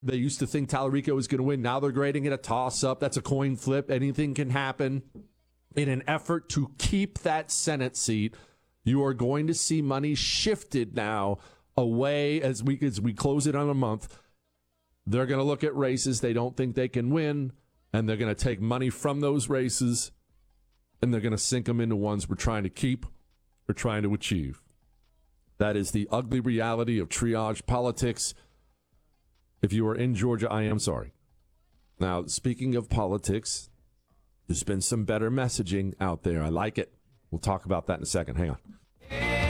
They used to think Tallarico was going to win. Now they're grading it a toss-up. That's a coin flip. Anything can happen. In an effort to keep that Senate seat, you are going to see money shifted now away as we close it on a month. They're going to look at races they don't think they can win, and they're going to take money from those races, and they're going to sink them into ones we're trying to keep or trying to achieve. That is the ugly reality of triage politics. If you are in Georgia, I am sorry. Now, speaking of politics, there's been some better messaging out there. I like it. We'll talk about that in a second. Hang on.